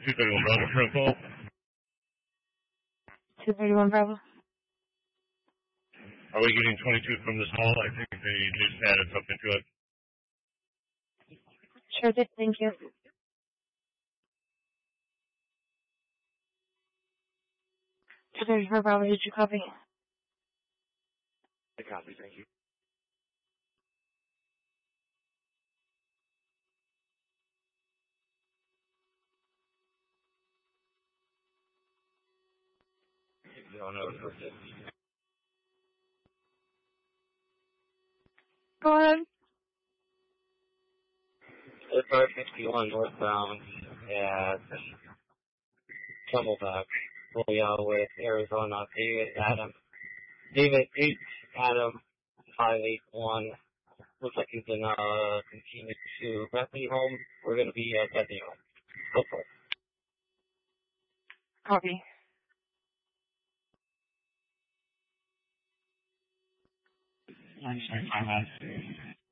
231 Bravo, front call. 231 Bravo. Are we getting 22 from this hall? I think they just added something to it. Sure did, thank you. 234 Bravo, did you copy? I copy, thank you. No, Go ahead. It's R51 northbound at Camelback, with Arizona. David 8, Adam 581. Looks like he's going to continue to Bethany home. We're going to be at Bethany home. Go for it. Copy. I'm sorry, 5